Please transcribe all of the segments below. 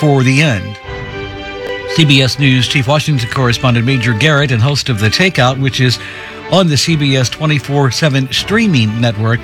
for the end. CBS News Chief Washington Correspondent Major Garrett and host of The Takeout, which is on the CBS 24/7 streaming network,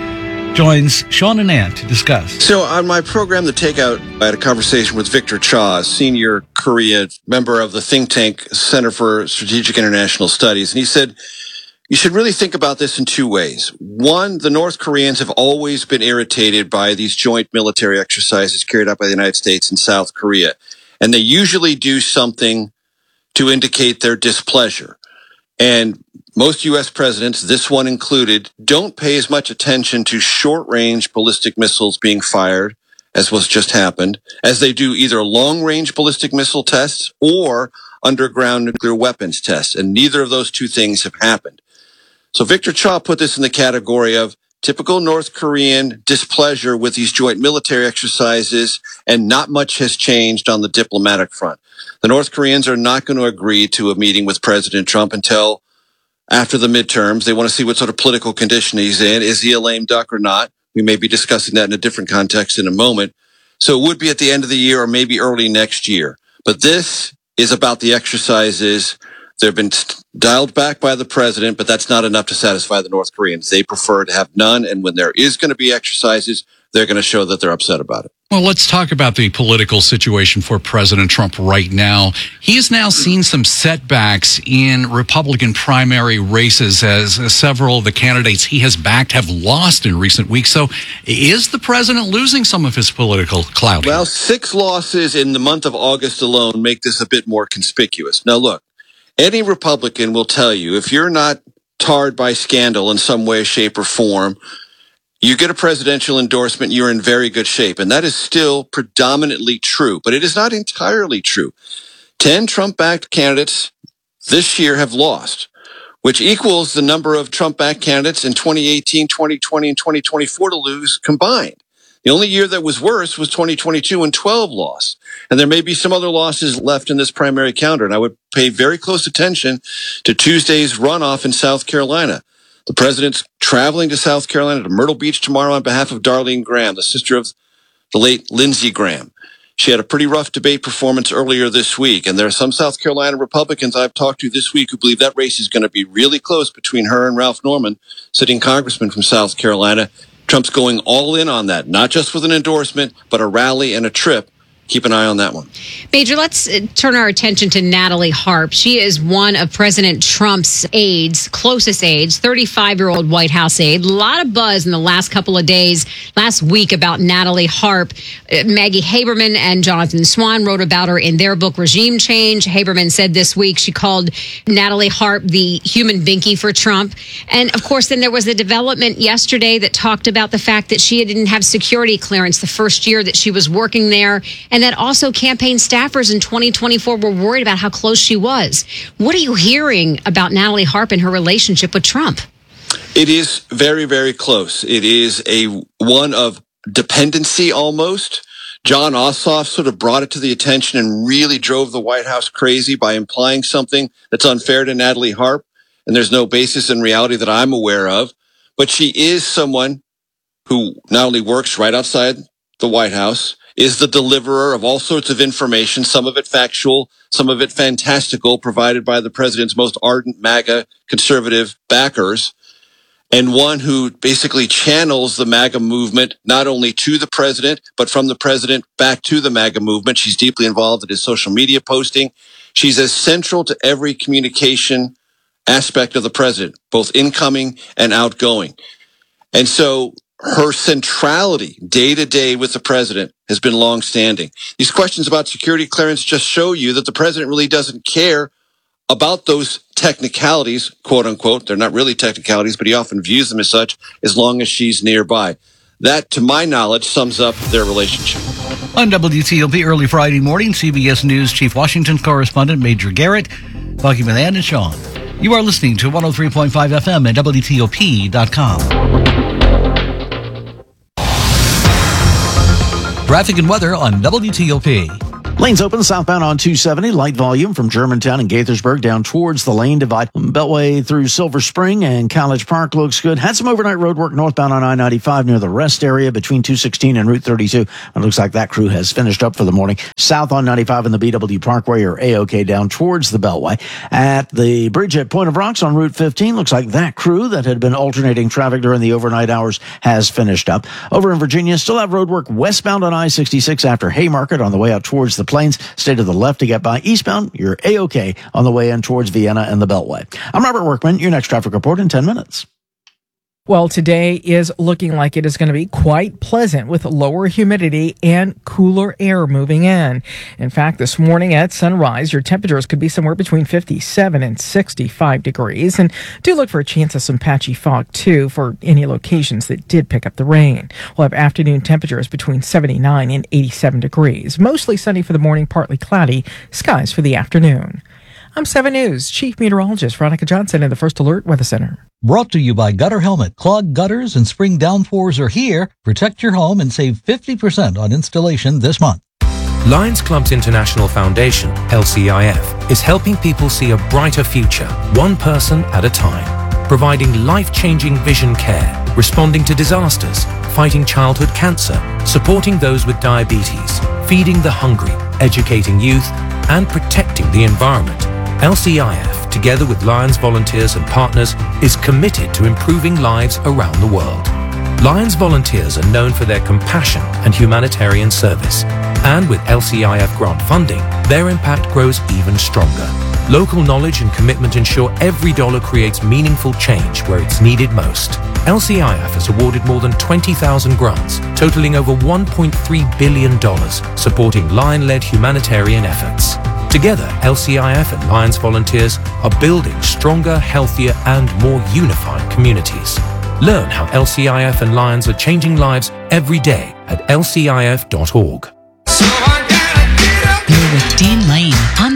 joins Sean and Ann to discuss. So on my program, The Takeout, I had a conversation with Victor Cha, senior Korea member of the think tank Center for Strategic International Studies. And he said, you should really think about this in two ways. One, the North Koreans have always been irritated by these joint military exercises carried out by the United States and South Korea. And they usually do something to indicate their displeasure. And most U.S. presidents, this one included, don't pay as much attention to short-range ballistic missiles being fired, as was just happened, as they do either long-range ballistic missile tests or underground nuclear weapons tests. And neither of those two things have happened. So Victor Cha put this in the category of typical North Korean displeasure with these joint military exercises, and not much has changed on the diplomatic front. The North Koreans are not going to agree to a meeting with President Trump until after the midterms. They want to see what sort of political condition he's in. Is he a lame duck or not? We may be discussing that in a different context in a moment. So it would be at the end of the year or maybe early next year. But this is about the exercises. They've been dialed back by the president, but that's not enough to satisfy the North Koreans. They prefer to have none, and when there is going to be exercises, they're going to show that they're upset about it. Well, let's talk about the political situation for President Trump right now. He has now seen some setbacks in Republican primary races as several of the candidates he has backed have lost in recent weeks. So is the president losing some of his political clout? Well, 6 losses in the month of August alone make this a bit more conspicuous. Now, look, any Republican will tell you if you're not tarred by scandal in some way, shape, or form, you get a presidential endorsement, you're in very good shape. And that is still predominantly true, but it is not entirely true. 10 Trump-backed candidates this year have lost, which equals the number of Trump-backed candidates in 2018, 2020, and 2024 to lose combined. The only year that was worse was 2022 when 12 lost. And there may be some other losses left in this primary calendar. And I would pay very close attention to Tuesday's runoff in South Carolina. The president's traveling to South Carolina to Myrtle Beach tomorrow on behalf of Darlene Graham, the sister of the late Lindsey Graham. She had a pretty rough debate performance earlier this week. And there are some South Carolina Republicans I've talked to this week who believe that race is going to be really close between her and Ralph Norman, sitting congressman from South Carolina. Trump's going all in on that, not just with an endorsement, but a rally and a trip. Keep an eye on that one. Major, let's turn our attention to Natalie Harp. She is one of President Trump's aides, closest aides, 35-year-old White House aide. A lot of buzz in the last couple of days, last week about Natalie Harp. Maggie Haberman and Jonathan Swan wrote about her in their book, Regime Change. Haberman said this week she called Natalie Harp the human binky for Trump. And, of course, then there was a development yesterday that talked about the fact that she didn't have security clearance the first year that she was working there, and that also campaign staffers in 2024 were worried about how close she was. What are you hearing about Natalie Harp and her relationship with Trump? It is very, very close. It is one of dependency almost. John Ossoff sort of brought it to the attention and really drove the White House crazy by implying something that's unfair to Natalie Harp. And there's no basis in reality that I'm aware of. But she is someone who not only works right outside the White House, is the deliverer of all sorts of information, some of it factual, some of it fantastical, provided by the president's most ardent MAGA conservative backers, and one who basically channels the MAGA movement not only to the president, but from the president back to the MAGA movement. She's deeply involved in his social media posting. She's as central to every communication aspect of the president, both incoming and outgoing. And so her centrality day to day with the president has been longstanding. These questions about security clearance just show you that the president really doesn't care about those technicalities, quote unquote. They're not really technicalities, but he often views them as such as long as she's nearby. That, to my knowledge, sums up their relationship. On WTOP early Friday morning, CBS News Chief Washington Correspondent Major Garrett talking with Ann and Sean. You are listening to 103.5 FM at WTOP.com. Traffic and weather on WTOP. Lanes open southbound on 270. Light volume from Germantown and Gaithersburg down towards the lane divide. Beltway through Silver Spring and College Park looks good. Had some overnight road work northbound on I-95 near the rest area between 216 and Route 32. It looks like that crew has finished up for the morning. South on 95 and the BW Parkway are A-OK down towards the Beltway. At the bridge at Point of Rocks on Route 15, looks like that crew that had been alternating traffic during the overnight hours has finished up. Over in Virginia, still have road work westbound on I-66 after Haymarket on the way out towards the Plains. Stay to the left to get by. Eastbound, you're A-OK on the way in towards Vienna and the Beltway. I'm Robert Workman. Your next traffic report in 10 minutes. Well, today is looking like it is going to be quite pleasant with lower humidity and cooler air moving in. In fact, this morning at sunrise, your temperatures could be somewhere between 57 and 65 degrees. And do look for a chance of some patchy fog, too, for any locations that did pick up the rain. We'll have afternoon temperatures between 79 and 87 degrees. Mostly sunny for the morning, partly cloudy. Skies for the afternoon. I'm 7 News Chief Meteorologist Veronica Johnson in the First Alert Weather Center. Brought to you by Gutter Helmet. Clogged gutters and spring downpours are here. Protect your home and save 50% on installation this month. Lions Clubs International Foundation, LCIF, is helping people see a brighter future, one person at a time. Providing life-changing vision care, responding to disasters, fighting childhood cancer, supporting those with diabetes, feeding the hungry, educating youth, and protecting the environment. LCIF, together with Lions volunteers and partners, is committed to improving lives around the world. Lions volunteers are known for their compassion and humanitarian service. And with LCIF grant funding, their impact grows even stronger. Local knowledge and commitment ensure every dollar creates meaningful change where it's needed most. LCIF has awarded more than 20,000 grants, totaling over $1.3 billion, supporting Lion-led humanitarian efforts. Together, LCIF and Lions volunteers are building stronger, healthier, and more unified communities. Learn how LCIF and Lions are changing lives every day at lcif.org. You're with Dean Lane on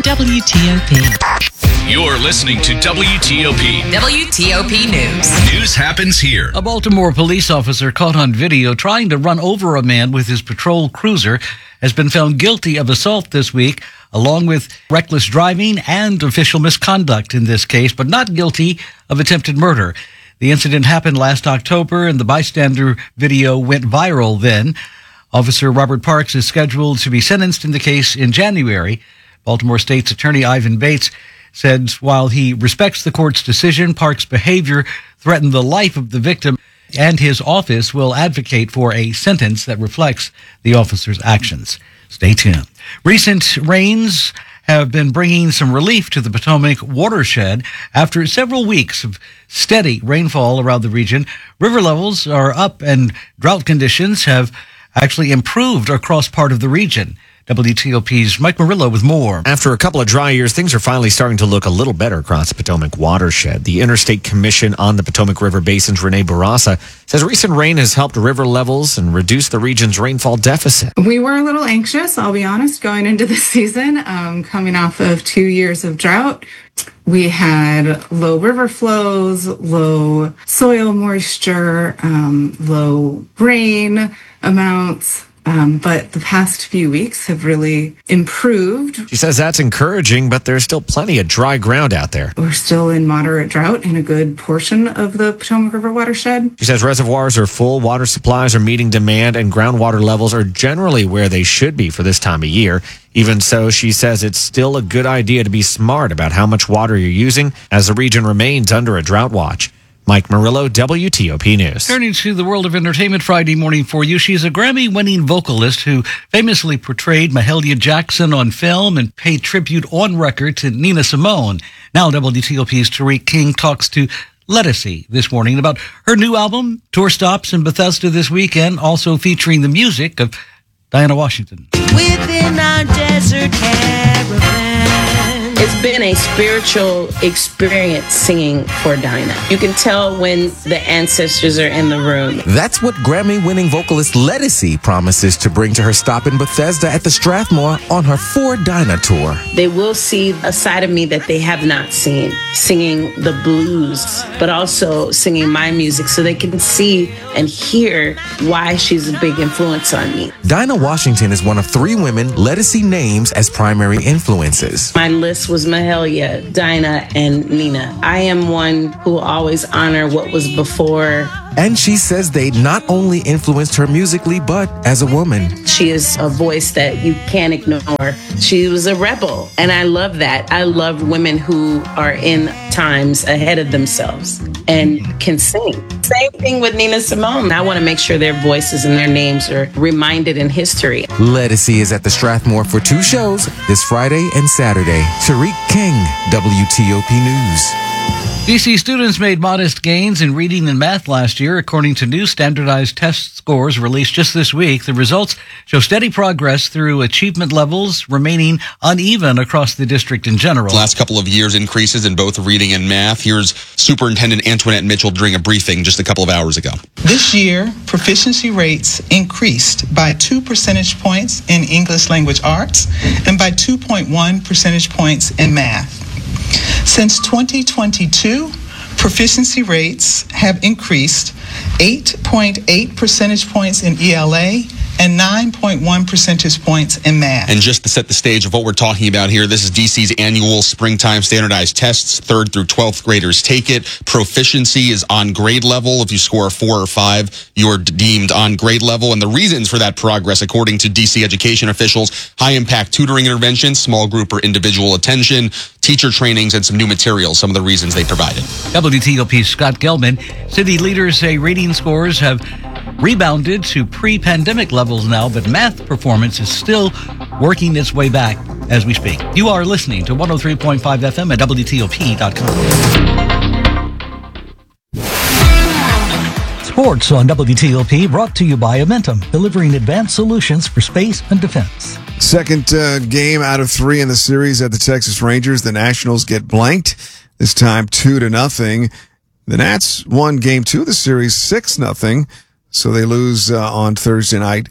WTOP. You're listening to WTOP. WTOP News. News happens here. A Baltimore police officer caught on video trying to run over a man with his patrol cruiser has been found guilty of assault this week, along with reckless driving and official misconduct in this case, but not guilty of attempted murder. The incident happened last October, and the bystander video went viral then. Officer Robert Parks is scheduled to be sentenced in the case in January. Baltimore State's Attorney Ivan Bates said while he respects the court's decision, Parks' behavior threatened the life of the victim, and his office will advocate for a sentence that reflects the officer's actions. Stay tuned. Recent rains have been bringing some relief to the Potomac watershed after several weeks of steady rainfall around the region. River levels are up and drought conditions have actually improved across part of the region. WTOP's Mike Murillo with more. After a couple of dry years, things are finally starting to look a little better across the Potomac watershed. The Interstate Commission on the Potomac River Basin's Renee Barasa says recent rain has helped river levels and reduce the region's rainfall deficit. We were a little anxious, I'll be honest, going into the season, coming off of 2 years of drought. We had low river flows, low soil moisture, low rain amounts. But the past few weeks have really improved. She says that's encouraging, but there's still plenty of dry ground out there. We're still in moderate drought in a good portion of the Potomac River watershed. She says reservoirs are full, water supplies are meeting demand, and groundwater levels are generally where they should be for this time of year. Even so, she says it's still a good idea to be smart about how much water you're using as the region remains under a drought watch. Mike Murillo, WTOP News. Turning to the world of entertainment Friday morning for you, she's a Grammy-winning vocalist who famously portrayed Mahalia Jackson on film and paid tribute on record to Nina Simone. Now WTOP's Tariq King talks to Lettucey this morning about her new album, tour stops in Bethesda this weekend, also featuring the music of Diana Washington. Within our desert caravan. It's been a spiritual experience singing for Dinah. You can tell when the ancestors are in the room. That's what Grammy-winning vocalist Ledisi promises to bring to her stop in Bethesda at the Strathmore on her For Dinah tour. They will see a side of me that they have not seen, singing the blues, but also singing my music so they can see and hear why she's a big influence on me. Dinah Washington is one of 3 women Ledisi names as primary influences. My list was Mahalia, Dinah, and Nina. I am one who will always honor what was before. And she says they not only influenced her musically, but as a woman. She is a voice that you can't ignore. She was a rebel, and I love that. I love women who are in times ahead of themselves and can sing. Same thing with Nina Simone. I want to make sure their voices and their names are reminded in history. Ledisi is at the Strathmore for 2 shows this Friday and Saturday. Tariq King, WTOP News. DC students made modest gains in reading and math last year, according to new standardized test scores released just this week. The results show steady progress through achievement levels remaining uneven across the district in general. Last couple of years increases in both reading and math. Here's Superintendent Antoinette Mitchell during a briefing just a couple of hours ago. This year, proficiency rates increased by 2 percentage points in English language arts and by 2.1 percentage points in math. Since 2022, proficiency rates have increased 8.8 percentage points in ELA and 9.1 percentage points in math. And just to set the stage of what we're talking about here, this is DC's annual springtime standardized tests. 3rd through 12th graders take it. Proficiency is on grade level. If you score a 4 or 5, you're deemed on grade level. And the reasons for that progress, according to DC education officials, high-impact tutoring interventions, small group or individual attention, teacher trainings, and some new materials, some of the reasons they provided. WTOP's Scott Gelman. City leaders say reading scores have rebounded to pre-pandemic levels now, but math performance is still working its way back as we speak. You are listening to 103.5 FM at WTOP.com. Sports on WTOP, brought to you by Amentum, delivering advanced solutions for space and defense. Second game out of 3 in the series at the Texas Rangers. The Nationals get blanked, this time 2-0. The Nats won game 2 of the series 6-0. So they lose on Thursday night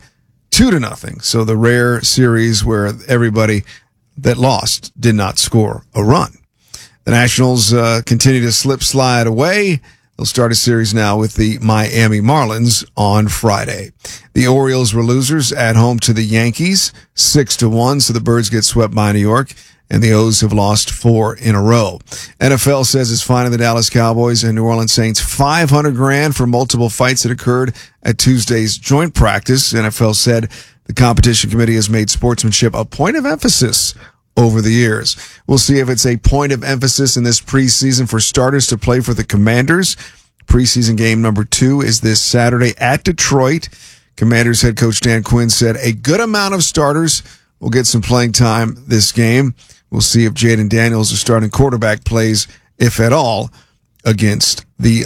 2-0. So the rare series where everybody that lost did not score a run. The Nationals continue to slide away. They'll start a series now with the Miami Marlins on Friday. The Orioles were losers at home to the Yankees, 6-1. So the Birds get swept by New York, and the O's have lost 4 in a row. NFL says it's fining the Dallas Cowboys and New Orleans Saints $500,000 for multiple fights that occurred at Tuesday's joint practice. NFL said the competition committee has made sportsmanship a point of emphasis over the years. We'll see if it's a point of emphasis in this preseason for starters to play for the Commanders. Preseason game number 2 is this Saturday at Detroit. Commanders head coach Dan Quinn said a good amount of starters will get some playing time this game. We'll see if Jaden Daniels, the starting quarterback, plays, if at all, against the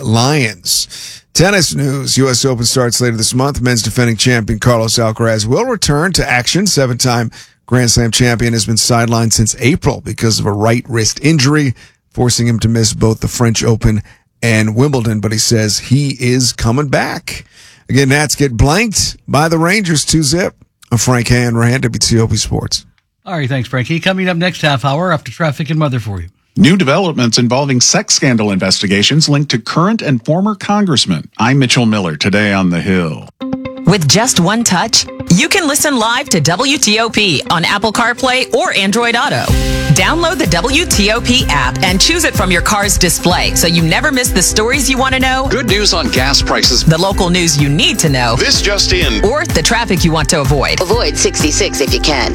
Lions. Tennis news. U.S. Open starts later this month. Men's defending champion Carlos Alcaraz will return to action. 7-time Grand Slam champion has been sidelined since April because of a right wrist injury, forcing him to miss both the French Open and Wimbledon, but he says he is coming back. Again, Nats get blanked by the Rangers 2-0. I'm Frank Hanrahan, WTOP Sports. All right, thanks, Frankie. Coming up next half hour after traffic and weather for you. New developments involving sex scandal investigations linked to current and former congressmen. I'm Mitchell Miller, today on The Hill. With just one touch, you can listen live to WTOP on Apple CarPlay or Android Auto. Download the WTOP app and choose it from your car's display so you never miss the stories you want to know. Good news on gas prices. The local news you need to know. This just in. Or the traffic you want to avoid. Avoid 66 if you can.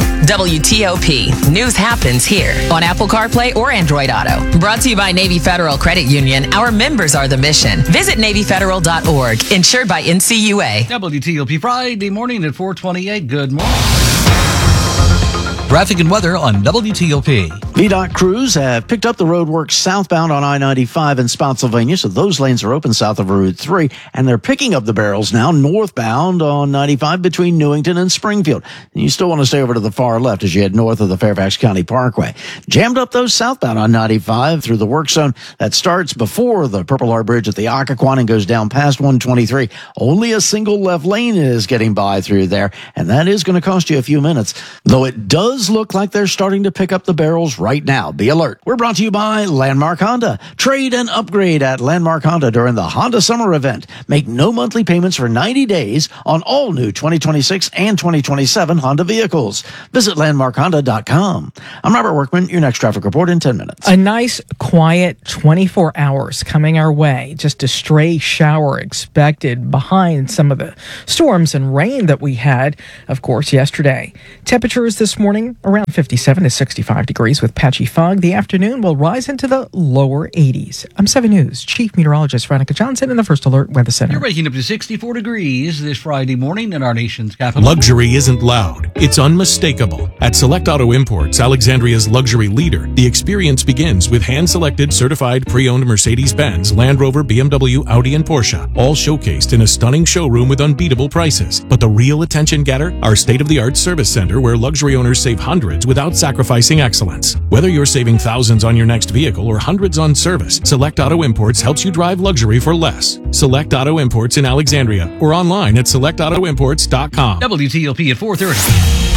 WTOP. News happens here on Apple CarPlay or Android Auto. Brought to you by Navy Federal Credit Union. Our members are the mission. Visit NavyFederal.org. Insured by NCUA. WTOP Friday morning at 4:28. Good morning. Traffic and weather on WTOP. VDOT crews have picked up the roadwork southbound on I-95 in Spotsylvania, so those lanes are open south of Route 3, and they're picking up the barrels now northbound on 95 between Newington and Springfield. And you still want to stay over to the far left as you head north of the Fairfax County Parkway. Jammed up those southbound on 95 through the work zone that starts before the Purple Heart Bridge at the Occoquan and goes down past 123. Only a single left lane is getting by through there, and that is going to cost you a few minutes, though it does look like they're starting to pick up the barrels right now. Be alert. We're brought to you by Landmark Honda. Trade and upgrade at Landmark Honda during the Honda Summer Event. Make no monthly payments for 90 days on all new 2026 and 2027 Honda vehicles. Visit landmarkhonda.com. I'm Robert Workman. Your next traffic report in 10 minutes. A nice, quiet 24 hours coming our way. Just a stray shower expected behind some of the storms and rain that we had, of course, yesterday. Temperatures this morning around 57 to 65 degrees with patchy fog. The afternoon will rise into the lower 80s. I'm 7 News Chief Meteorologist Veronica Johnson in the First Alert Weather Center. You're waking up to 64 degrees this Friday morning in our nation's capital. Luxury isn't loud. It's unmistakable. At Select Auto Imports, Alexandria's luxury leader, the experience begins with hand-selected, certified, pre-owned Mercedes-Benz, Land Rover, BMW, Audi, and Porsche, all showcased in a stunning showroom with unbeatable prices. But the real attention getter? Our state-of-the-art service center where luxury owners save hundreds without sacrificing excellence. Whether you're saving thousands on your next vehicle or hundreds on service, Select Auto Imports helps you drive luxury for less. Select Auto Imports in Alexandria or online at selectautoimports.com. WTOP at 4:30.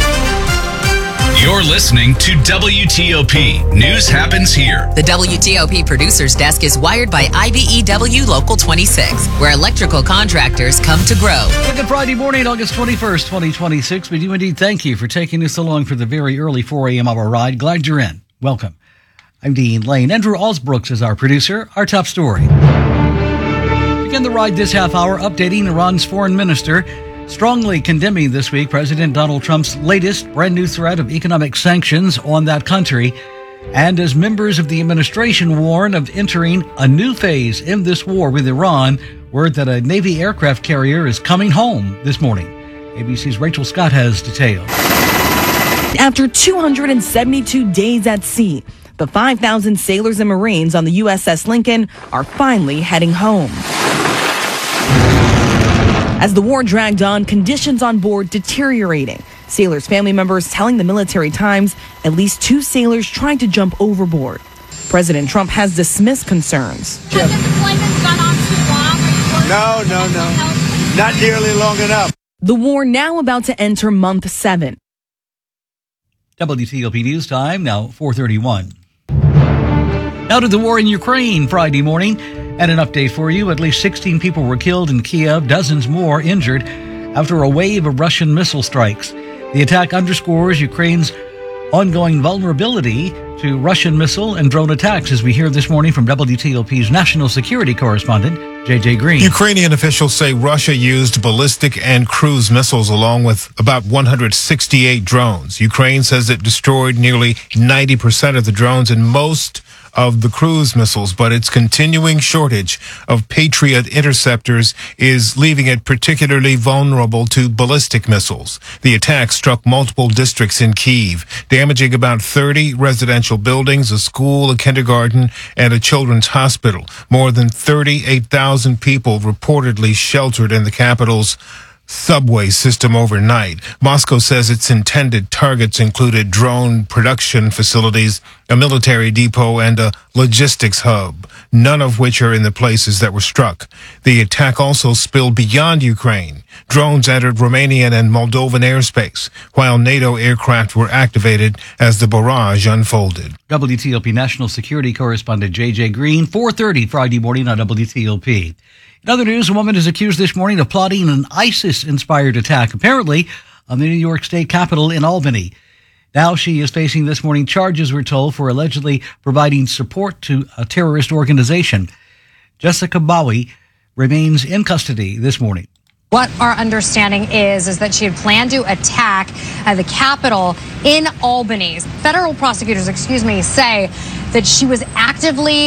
You're listening to WTOP. News happens here. The WTOP Producers Desk is wired by IBEW Local 26, where electrical contractors come to grow. Good Friday morning, August 21st, 2026. We do indeed thank you for taking us along for the very early 4 a.m. hour ride. Glad you're in. Welcome. I'm Dean Lane. Andrew Osbrooks is our producer. Our top story. Begin the ride this half hour updating Iran's foreign minister, strongly condemning this week President Donald Trump's latest brand new threat of economic sanctions on that country. And as members of the administration warn of entering a new phase in this war with Iran, word that a Navy aircraft carrier is coming home this morning. ABC's Rachel Scott has details. After 272 days at sea, the 5,000 sailors and Marines on the USS Lincoln are finally heading home. As the war dragged on, conditions on board deteriorating. Sailors' family members telling the Military Times at least 2 sailors tried to jump overboard. President Trump has dismissed concerns. Has the deployment gone on too long? No. Not nearly long enough. The war now about to enter month 7. WTOP News Time, now 4:31. Now to the war in Ukraine Friday morning. And an update for you. At least 16 people were killed in Kiev, dozens more injured after a wave of Russian missile strikes. The attack underscores Ukraine's ongoing vulnerability to Russian missile and drone attacks, as we hear this morning from WTOP's national security correspondent, J.J. Green. Ukrainian officials say Russia used ballistic and cruise missiles along with about 168 drones. Ukraine says it destroyed nearly 90% of the drones and most of the cruise missiles, but its continuing shortage of Patriot interceptors is leaving it particularly vulnerable to ballistic missiles. The attack struck multiple districts in Kyiv, damaging about 30 residential buildings, a school, a kindergarten, and a children's hospital. More than 38,000 people reportedly sheltered in the capital's subway system overnight. Moscow says its intended targets included drone production facilities, a military depot, and a logistics hub, none of which are in the places that were struck. The attack also spilled beyond Ukraine. Drones entered Romanian and Moldovan airspace, while NATO aircraft were activated as the barrage unfolded. WTOP National Security Correspondent J.J. Green, 4:30 Friday morning on WTOP. In other news, a woman is accused this morning of plotting an ISIS-inspired attack, apparently on the New York State Capitol in Albany. Now she is facing this morning charges, we're told, for allegedly providing support to a terrorist organization. Jessica Bowie remains in custody this morning. What our understanding is that she had planned to attack the Capitol in Albany. Federal prosecutors, say that she was actively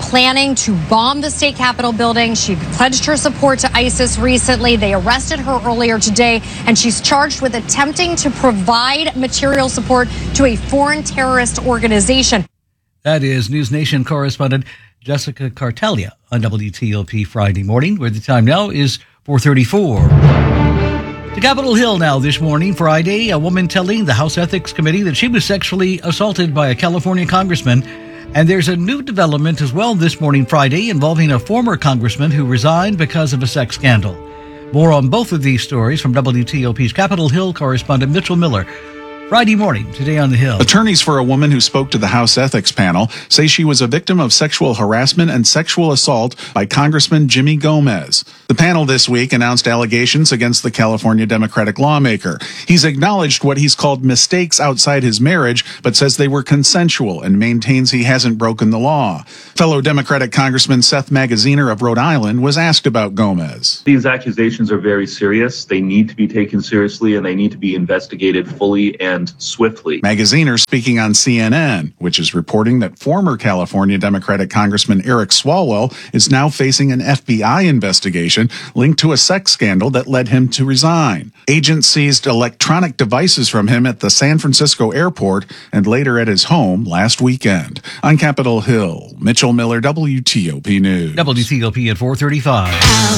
planning to bomb the state capitol building. She pledged her support to ISIS recently. They arrested her earlier today, and she's charged with attempting to provide material support to a foreign terrorist organization. That is News Nation correspondent Jessica Cartelia on WTOP Friday morning, where the time now is 4:34. To Capitol Hill now this morning, Friday, a woman telling the House Ethics Committee that she was sexually assaulted by a California congressman. And there's a new development as well this morning, Friday, involving a former congressman who resigned because of a sex scandal. More on both of these stories from WTOP's Capitol Hill correspondent Mitchell Miller. Friday morning, today on the Hill. Attorneys for a woman who spoke to the House Ethics Panel say she was a victim of sexual harassment and sexual assault by Congressman Jimmy Gomez. The panel this week announced allegations against the California Democratic lawmaker. He's acknowledged what he's called mistakes outside his marriage, but says they were consensual and maintains he hasn't broken the law. Fellow Democratic Congressman Seth Magaziner of Rhode Island was asked about Gomez. These accusations are very serious. They need to be taken seriously, and they need to be investigated fully and swiftly. Magaziner speaking on CNN, which is reporting that former California Democratic Congressman Eric Swalwell is now facing an FBI investigation linked to a sex scandal that led him to resign. Agents seized electronic devices from him at the San Francisco airport and later at his home last weekend. On Capitol Hill, Mitchell Miller, WTOP News. WTOP at 4:35.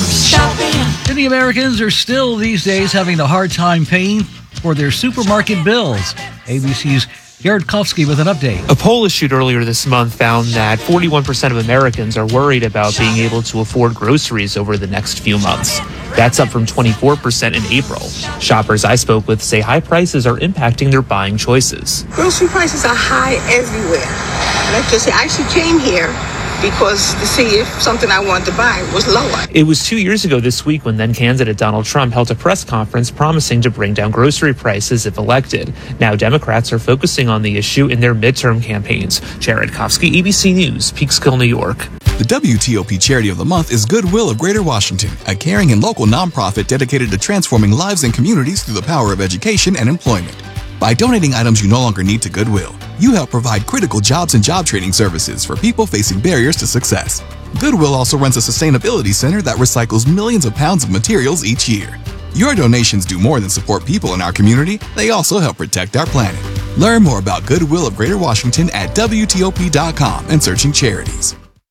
Many Americans are still these days having a hard time paying for their supermarket bills. ABC's Jared Kofsky with an update. A poll issued earlier this month found that 41% of Americans are worried about being able to afford groceries over the next few months. That's up from 24% in April. Shoppers I spoke with say high prices are impacting their buying choices. Grocery prices are high everywhere. Let's just say I actually came here because to see if something I wanted to buy was lower. It was 2 years ago this week when then-candidate Donald Trump held a press conference promising to bring down grocery prices if elected. Now Democrats are focusing on the issue in their midterm campaigns. Jared Kofsky, ABC News, Peekskill, New York. The WTOP Charity of the Month is Goodwill of Greater Washington, a caring and local nonprofit dedicated to transforming lives and communities through the power of education and employment. By donating items you no longer need to Goodwill, you help provide critical jobs and job training services for people facing barriers to success. Goodwill also runs a sustainability center that recycles millions of pounds of materials each year. Your donations do more than support people in our community, they also help protect our planet. Learn more about Goodwill of Greater Washington at WTOP.com and searching charities.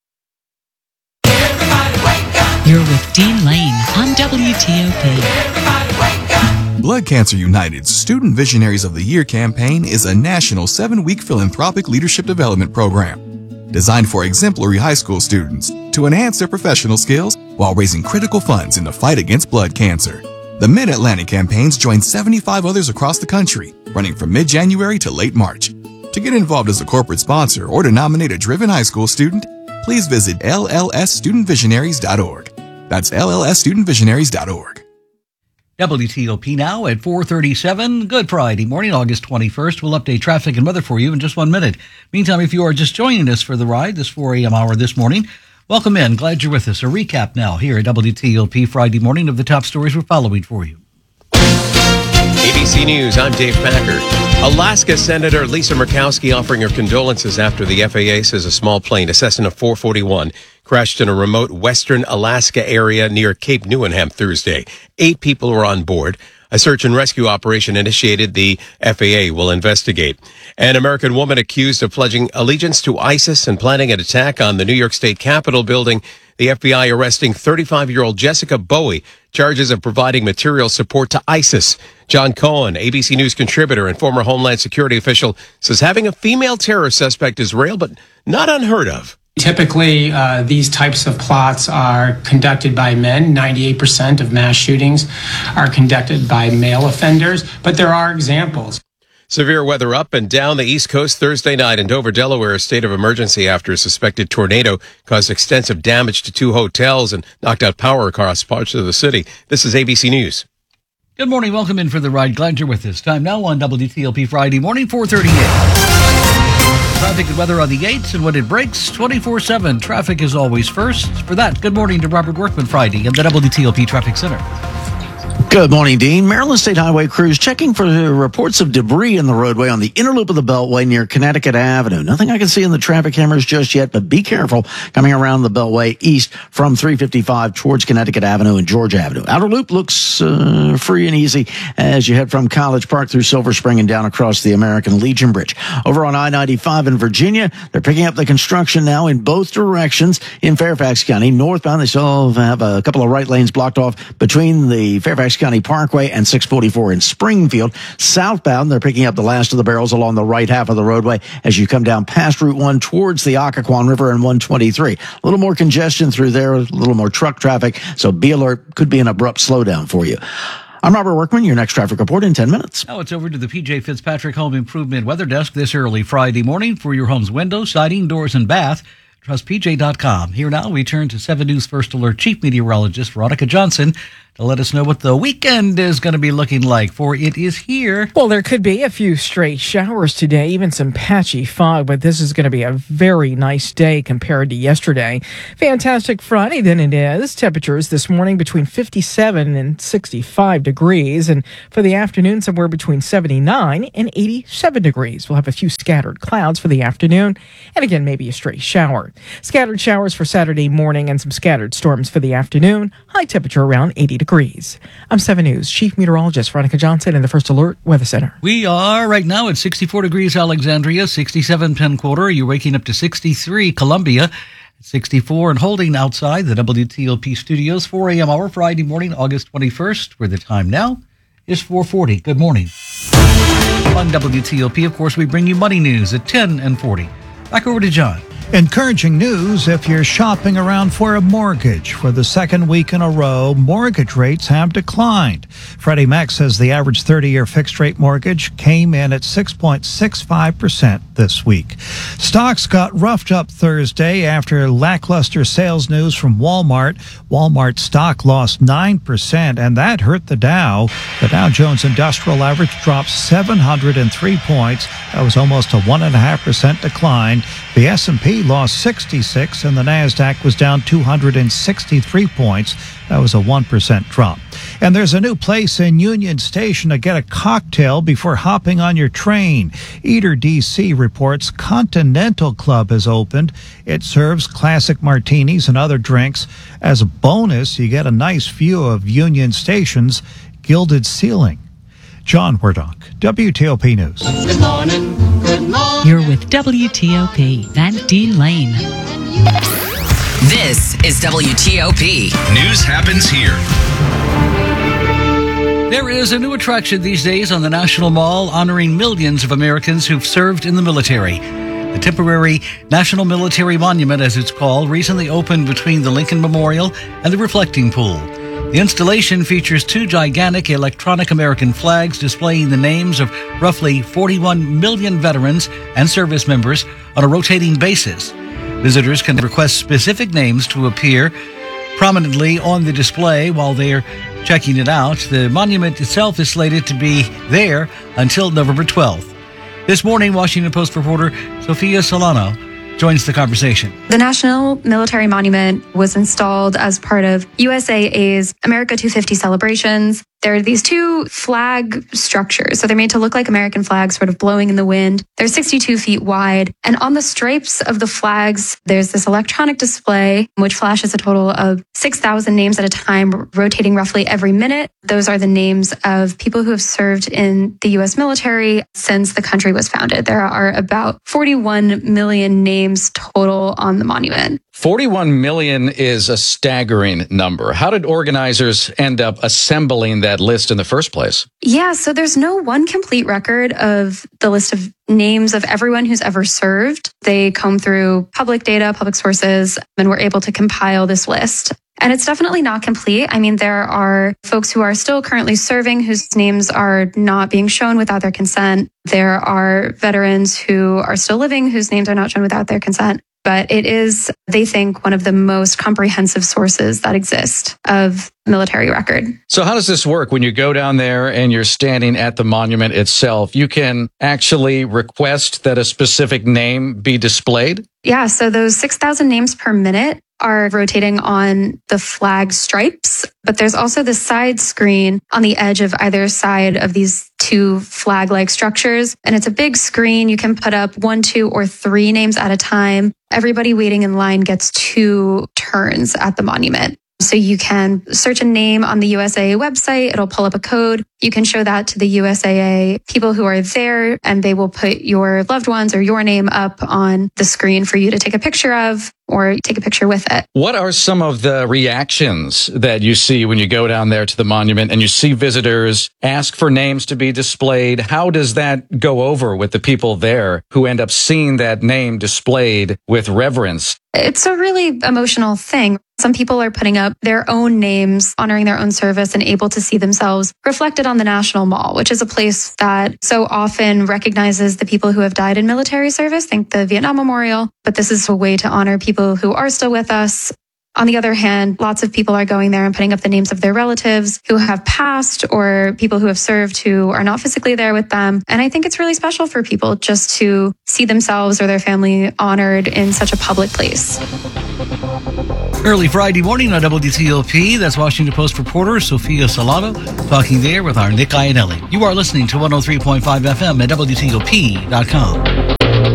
You're with Dean Lane on WTOP. Blood Cancer United's Student Visionaries of the Year campaign is a national 7-week philanthropic leadership development program designed for exemplary high school students to enhance their professional skills while raising critical funds in the fight against blood cancer. The Mid-Atlantic campaigns join 75 others across the country, running from mid-January to late March. To get involved as a corporate sponsor or to nominate a driven high school student, please visit LLSstudentvisionaries.org. That's LLSstudentvisionaries.org. WTOP now at 4:37. Good Friday morning, August 21st. We'll update traffic and weather for you in just 1 minute. Meantime, if you are just joining us for the ride this 4 a.m. hour this morning, welcome in. Glad you're with us. A recap now here at WTOP Friday morning of the top stories we're following for you. ABC News, I'm Dave Packer. Alaska Senator Lisa Murkowski offering her condolences after the FAA says a small plane, a Cessna 441, crashed in a remote western Alaska area near Cape Newenham Thursday. 8 people were on board. A search and rescue operation initiated. The FAA will investigate. An American woman accused of pledging allegiance to ISIS and planning an attack on the New York State Capitol building. The FBI arresting 35-year-old Jessica Bowie, charges of providing material support to ISIS. John Cohen, ABC News contributor and former Homeland Security official, says having a female terror suspect is rare, but not unheard of. Typically, these types of plots are conducted by men. 98% of mass shootings are conducted by male offenders, but there are examples. Severe weather up and down the East Coast Thursday night in Dover, Delaware. A state of emergency after a suspected tornado caused extensive damage to 2 hotels and knocked out power across parts of the city. This is ABC News. Good morning. Welcome in for the ride. Glad you're with us. Time now on WTOP Friday morning, 4:38. Traffic and weather on the 8s, and when it breaks, 24/7. Traffic is always first. For that, good morning to Robert Workman Friday at the WTOP Traffic Center. Good morning, Dean. Maryland State Highway crews checking for reports of debris in the roadway on the inner loop of the Beltway near Connecticut Avenue. Nothing I can see in the traffic cameras just yet, but be careful coming around the Beltway east from 355 towards Connecticut Avenue and Georgia Avenue. Outer loop looks free and easy as you head from College Park through Silver Spring and down across the American Legion Bridge. Over on I-95 in Virginia, they're picking up the construction now in both directions in Fairfax County. Northbound, they still have a couple of right lanes blocked off between the Fairfax County Parkway and 644 in Springfield. Southbound, they're picking up the last of the barrels along the right half of the roadway as you come down past Route 1 towards the Occoquan River and 123. A little more congestion through there, a little more truck traffic, so be alert. Could be an abrupt slowdown for you. I'm Robert Workman, your next traffic report in 10 minutes. Now it's over to the P.J. Fitzpatrick Home Improvement Weather Desk this early Friday morning for your home's windows, siding, doors, and bath. TrustPJ.com. Here now we turn to 7 News First Alert Chief Meteorologist Veronica Johnson to let us know what the weekend is going to be looking like, for it is here. Well, there could be a few stray showers today, even some patchy fog, but this is going to be a very nice day compared to yesterday. Fantastic Friday then it is. Temperatures this morning between 57 and 65 degrees, and for the afternoon somewhere between 79 and 87 degrees. We'll have a few scattered clouds for the afternoon, and again, maybe a stray shower. Scattered showers for Saturday morning and some scattered storms for the afternoon. High temperature around 80 degrees. I'm 7 News Chief Meteorologist Veronica Johnson in the First Alert Weather Center. We are right now at 64 degrees Alexandria, 67 Penn Quarter. You're waking up to 63 Columbia, 64 and holding outside the WTOP studios. 4 a.m. hour Friday morning, August 21st, where the time now is 4:40. Good morning. On WTOP, of course, we bring you money news at 10 and 40. Back over to John. Encouraging news if you're shopping around for a mortgage. For the second week in a row, mortgage rates have declined. Freddie Mac says the average 30-year fixed-rate mortgage came in at 6.65% this week. Stocks got roughed up Thursday after lackluster sales news from Walmart. Walmart stock lost 9%, and that hurt the Dow. The Dow Jones Industrial Average dropped 703 points. That was almost a 1.5% decline. The S&P lost 66, and the NASDAQ was down 263 points. That was a 1% drop. And there's a new place in Union Station to get a cocktail before hopping on your train. Eater DC reports Continental Club has opened. It serves classic martinis and other drinks. As a bonus, you get a nice view of Union Station's gilded ceiling. John Wardock, WTOP News. Good morning. Good morning. You're with WTOP and Dean Lane. This is WTOP. News happens here. There is a new attraction these days on the National Mall honoring millions of Americans who've served in the military. The temporary National Military Monument, as it's called, recently opened between the Lincoln Memorial and the Reflecting Pool. The installation features 2 gigantic electronic American flags displaying the names of roughly 41 million veterans and service members on a rotating basis. Visitors can request specific names to appear prominently on the display while they're checking it out. The monument itself is slated to be there until November 12th. This morning, Washington Post reporter Sophia Solano joins the conversation. The National Military Monument was installed as part of USAA's America 250 celebrations. There are these 2 flag structures. So they're made to look like American flags sort of blowing in the wind. They're 62 feet wide. And on the stripes of the flags, there's this electronic display, which flashes a total of 6,000 names at a time, rotating roughly every minute. Those are the names of people who have served in the U.S. military since the country was founded. There are about 41 million names total on the monument. 41 million is a staggering number. How did organizers end up assembling that list in the first place? Yeah, so there's no one complete record of the list of names of everyone who's ever served. They comb through public data, public sources, and were able to compile this list. And it's definitely not complete. I mean, there are folks who are still currently serving whose names are not being shown without their consent. There are veterans who are still living whose names are not shown without their consent. But it is, they think, one of the most comprehensive sources that exist of military record. So how does this work when you go down there and you're standing at the monument itself? You can actually request that a specific name be displayed? Yeah, so those 6,000 names per minute, are rotating on the flag stripes, but there's also the side screen on the edge of either side of these two flag-like structures. And it's a big screen. You can put up 1, 2, or 3 names at a time. Everybody waiting in line gets 2 turns at the monument. So you can search a name on the USAA website. It'll pull up a code. You can show that to the USAA people who are there, and they will put your loved ones or your name up on the screen for you to take a picture of or take a picture with it. What are some of the reactions that you see when you go down there to the monument and you see visitors ask for names to be displayed? How does that go over with the people there who end up seeing that name displayed with reverence? It's a really emotional thing. Some people are putting up their own names, honoring their own service, and able to see themselves reflected on the National Mall, which is a place that so often recognizes the people who have died in military service. Think the Vietnam Memorial. But this is a way to honor people who are still with us. On the other hand, lots of people are going there and putting up the names of their relatives who have passed or people who have served who are not physically there with them. And I think it's really special for people just to see themselves or their family honored in such a public place. Early Friday morning on WTOP, that's Washington Post reporter Sophia Salado talking there with our Nick Iannelli. You are listening to 103.5 FM at WTOP.com.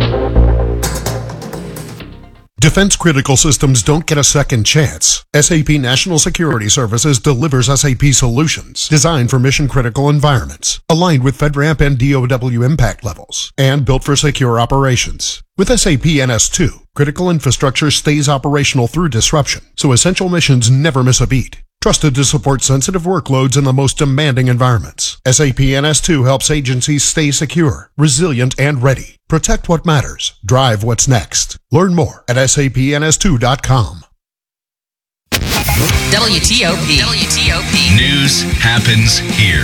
Defense critical systems don't get a second chance. SAP National Security Services delivers SAP solutions designed for mission critical environments, aligned with FedRAMP and DOW impact levels, and built for secure operations. With SAP NS2, critical infrastructure stays operational through disruption, so essential missions never miss a beat. Trusted to support sensitive workloads in the most demanding environments. SAP NS2 helps agencies stay secure, resilient, and ready. Protect what matters. Drive what's next. Learn more at sapns2.com. WTOP. News happens here.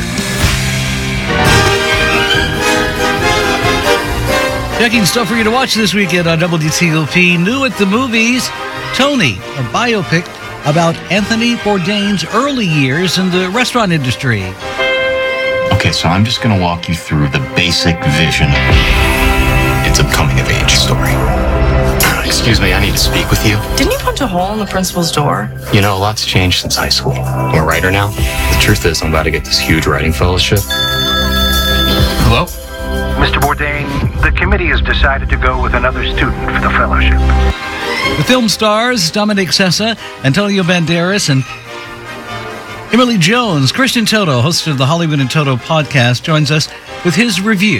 Checking stuff for you to watch this weekend on WTOP. New at the movies, Tony, a biopic about Anthony Bourdain's early years in the restaurant industry. Okay, so I'm just going to walk you through the basic vision. It's a coming-of-age story. Excuse me, I need to speak with you. Didn't you punch a hole in the principal's door? You know, a lot's changed since high school. I'm a writer now. The truth is, I'm about to get this huge writing fellowship. Hello? Mr. Bourdain, the committee has decided to go with another student for the fellowship. The film stars Dominic Sessa, Antonio Banderas, and Emily Jones. Christian Toto, host of the Hollywood and Toto podcast, joins us with his review.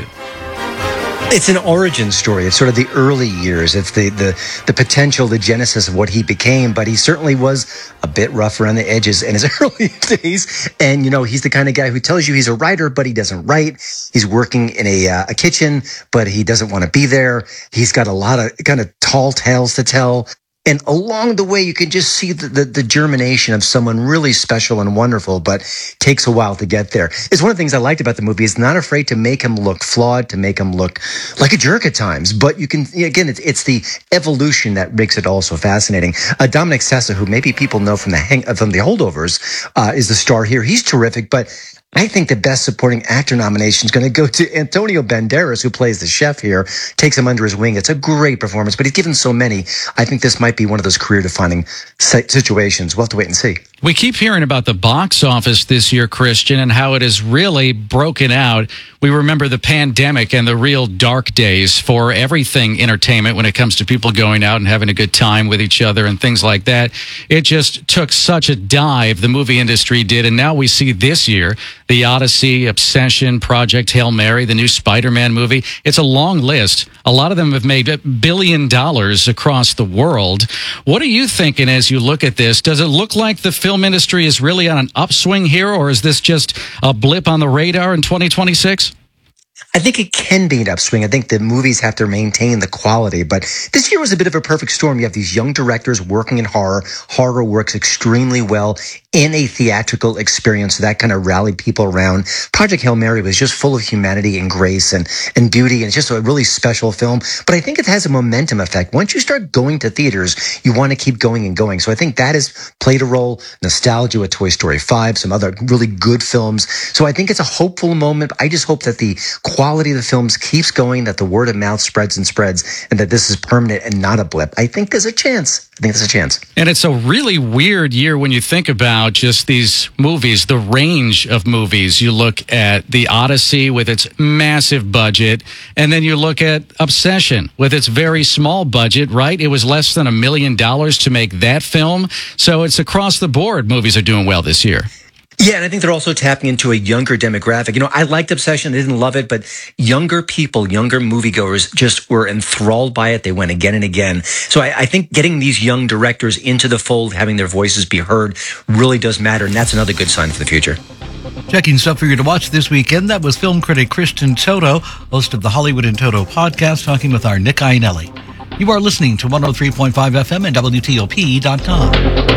It's an origin story. It's sort of the early years. It's the potential, the genesis of what he became. But he certainly was a bit rough around the edges in his early days. And, you know, he's the kind of guy who tells you he's a writer, but he doesn't write. He's working in a kitchen, but he doesn't want to be there. He's got a lot of kind of tall tales to tell. And along the way, you can just see the germination of someone really special and wonderful, but takes a while to get there. It's one of the things I liked about the movie. It's not afraid to make him look flawed, to make him look like a jerk at times. But you can, again, it's the evolution that makes it all so fascinating. Dominic Sessa, who maybe people know from the Holdovers, is the star here. He's terrific, but I think the best supporting actor nomination is going to go to Antonio Banderas, who plays the chef here, takes him under his wing. It's a great performance, but he's given so many. I think this might be one of those career-defining situations. We'll have to wait and see. We keep hearing about the box office this year, Christian, and how it is really broken out. We remember the pandemic and the real dark days for everything entertainment when it comes to people going out and having a good time with each other and things like that. It just took such a dive, the movie industry did, and now we see this year The Odyssey, Obsession, Project Hail Mary, the new Spider-Man movie. It's a long list. A lot of them have made $1 billion across the world. What are you thinking as you look at this? Does it look like the film industry is really on an upswing here, or is this just a blip on the radar in 2026? I think it can be an upswing. I think the movies have to maintain the quality, but this year was a bit of a perfect storm. You have these young directors working in horror. Horror works extremely well in a theatrical experience, so that kind of rallied people around. Project Hail Mary was just full of humanity and grace and beauty, and it's just a really special film. But I think it has a momentum effect. Once you start going to theaters, you want to keep going and going. So I think that has played a role. Nostalgia with Toy Story 5, some other really good films. So I think it's a hopeful moment. I just hope that the quality of the films keeps going, that the word of mouth spreads and spreads, and that this is permanent and not a blip. I think there's a chance. I think there's a chance. And it's a really weird year when you think about just these movies, the range of movies. You look at The Odyssey with its massive budget, and then you look at Obsession with its very small budget, right? It was less than $1 million to make that film. So it's across the board. Movies are doing well this year. Yeah, and I think they're also tapping into a younger demographic. You know, I liked Obsession. I didn't love it, but younger people, younger moviegoers just were enthralled by it. They went again and again. So I think getting these young directors into the fold, having their voices be heard, really does matter. And that's another good sign for the future. Checking stuff for you to watch this weekend. That was film critic Christian Toto, host of the Hollywood in Toto podcast, talking with our Nick Iannelli. You are listening to 103.5 FM and WTOP.com.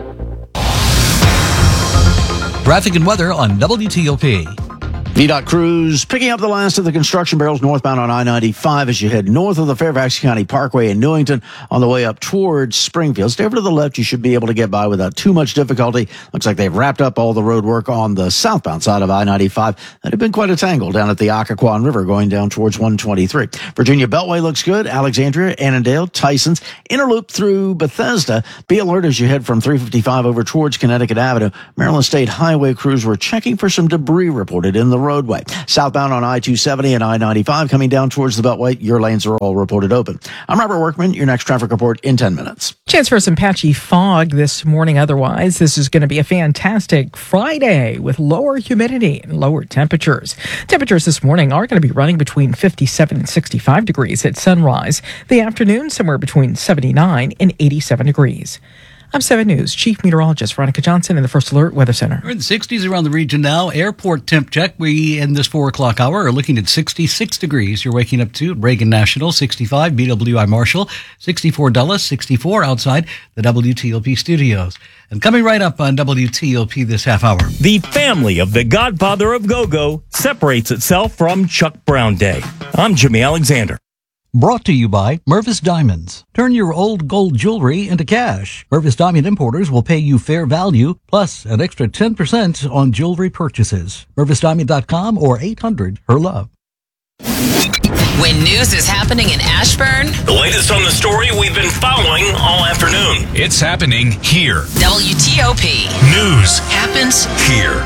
Traffic and weather on WTOP. VDOT crews picking up the last of the construction barrels northbound on I-95 as you head north of the Fairfax County Parkway in Newington on the way up towards Springfield. Stay over to the left. You should be able to get by without too much difficulty. Looks like they've wrapped up all the road work on the southbound side of I-95. That had been quite a tangle down at the Occoquan River going down towards 123. Virginia Beltway looks good. Alexandria, Annandale, Tysons, inner loop through Bethesda. Be alert as you head from 355 over towards Connecticut Avenue. Maryland State Highway crews were checking for some debris reported in the roadway. Southbound on I-270 and I-95 coming down towards the Beltway. Your lanes are all reported open. I'm Robert Workman. Your next traffic report in 10 minutes. Chance for some patchy fog this morning. Otherwise, this is going to be a fantastic Friday with lower humidity and lower temperatures. Temperatures this morning are going to be running between 57 and 65 degrees at sunrise. The afternoon, somewhere between 79 and 87 degrees. I'm 7 News Chief Meteorologist Veronica Johnson in the First Alert Weather Center. We're in the 60s around the region now. Airport temp check. We, in this 4 o'clock hour, are looking at 66 degrees. You're waking up to Reagan National, 65, BWI Marshall, 64 Dulles, 64 outside the WTOP studios. And coming right up on WTOP this half hour. The family of the godfather of go-go separates itself from Chuck Brown Day. I'm Jimmy Alexander. Brought to you by Mervis Diamonds. Turn your old gold jewelry into cash. Mervis Diamond Importers will pay you fair value, plus an extra 10% on jewelry purchases. MervisDiamond.com or 800-HER-LOVE. When news is happening in Ashburn, The latest on the story we've been following all afternoon. It's happening here. WTOP. News happens here.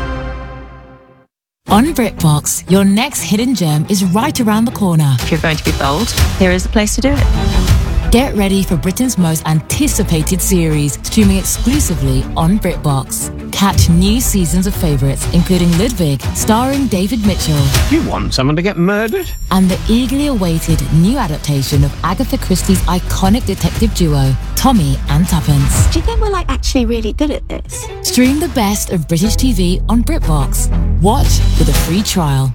On BritBox, your next hidden gem is right around the corner. If you're going to be bold, here is the place to do it. Get ready for Britain's most anticipated series, streaming exclusively on BritBox. Catch new seasons of favourites, including Ludwig, starring David Mitchell. You want someone to get murdered? And the eagerly awaited new adaptation of Agatha Christie's iconic detective duo, Tommy and Tuppence. Do you think we're actually really good at this? Stream the best of British TV on BritBox. Watch with a free trial.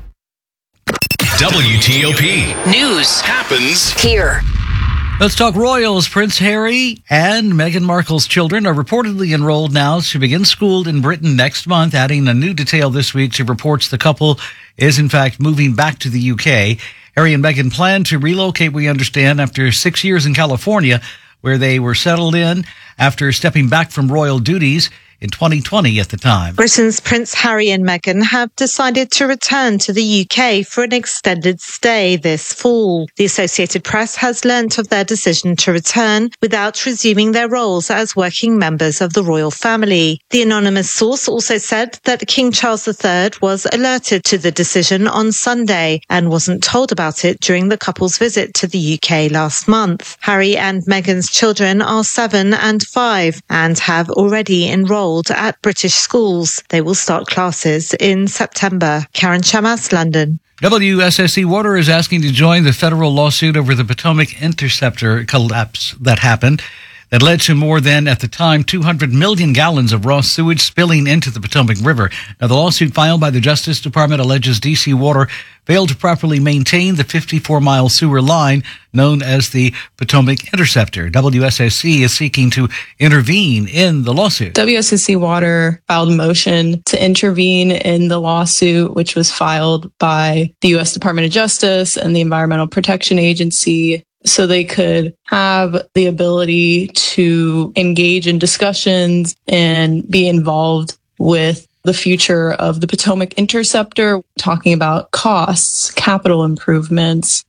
WTOP. News happens here. Let's talk royals. Prince Harry and Meghan Markle's children are reportedly enrolled now to begin school in Britain next month, adding a new detail this week to reports the couple is in fact moving back to the UK. Harry and Meghan plan to relocate, we understand, after 6 years in California, where they were settled in after stepping back from royal duties in 2020 at the time. Britain's Prince Harry and Meghan have decided to return to the UK for an extended stay this fall. The Associated Press has learnt of their decision to return without resuming their roles as working members of the royal family. The anonymous source also said that King Charles III was alerted to the decision on Sunday and wasn't told about it during the couple's visit to the UK last month. Harry and Meghan's children are 7 and 5 and have already enrolled at British schools. They will start classes in September. Karen Chamas, London. WSSC Water is asking to join the federal lawsuit over the Potomac Interceptor collapse that happened. That led to more than, at the time, 200 million gallons of raw sewage spilling into the Potomac River. Now, the lawsuit filed by the Justice Department alleges D.C. Water failed to properly maintain the 54-mile sewer line known as the Potomac Interceptor. WSSC is seeking to intervene in the lawsuit. WSSC Water filed a motion to intervene in the lawsuit, which was filed by the U.S. Department of Justice and the Environmental Protection Agency, so they could have the ability to engage in discussions and be involved with the future of the Potomac Interceptor, talking about costs, capital improvements,